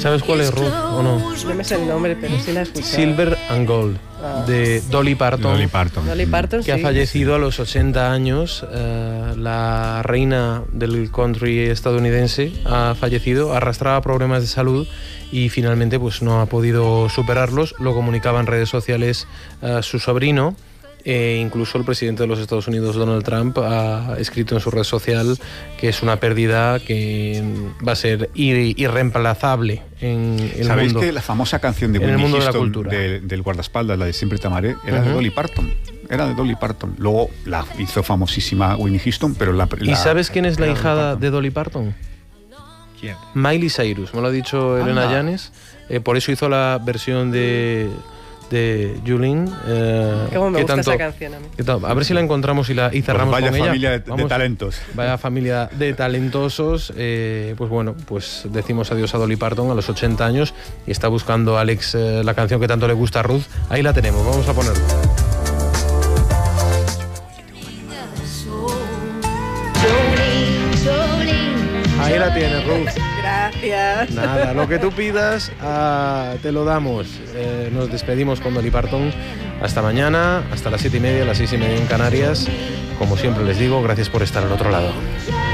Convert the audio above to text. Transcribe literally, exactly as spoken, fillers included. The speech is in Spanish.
¿Sabes cuál es, Ruth, o no? No me sé el nombre, pero sí la he escuchado. Silver and Gold, Ah. de Dolly Parton. Dolly Parton. Dolly Parton, Que sí. ha fallecido a los ochenta años. Eh, la reina del country estadounidense ha fallecido, arrastraba problemas de salud y finalmente pues no ha podido superarlos. Lo comunicaba en redes sociales eh, su sobrino. E incluso el presidente de los Estados Unidos, Donald Trump, ha escrito en su red social que es una pérdida que va a ser ir- irreemplazable en el ¿Sabéis mundo. que la famosa canción de en el Whitney mundo de la Houston cultura. de- del guardaespaldas, la de Siempre te amaré, era Ujú. de Dolly Parton? Era de Dolly Parton. Luego la hizo famosísima Whitney Houston, pero la... ¿Y la- sabes quién es la era Dolly hijada Parton. de Dolly Parton? ¿Quién? Miley Cyrus, me lo ha dicho Elena Anda. Llanes. Eh, por eso hizo la versión de, de Jolene. Eh, Cómo me que gusta tanto- esa canción a mí. que ta- a ver si la encontramos y, la, y cerramos Pues vaya con ella. familia de, de Vamos. talentos. Vaya familia de talentosos. Eh, pues bueno, pues decimos adiós a Dolly Parton a los ochenta años y está buscando Alex eh, la canción que tanto le gusta a Ruth. Ahí la tenemos, vamos a ponerla. Ahí la tienes, Ruth. Gracias. Nada, lo que tú pidas ah, te lo damos. Eh, nos despedimos con Dolly Parton. Hasta mañana, hasta las siete y media, las seis y media en Canarias. Como siempre les digo, gracias por estar al otro lado.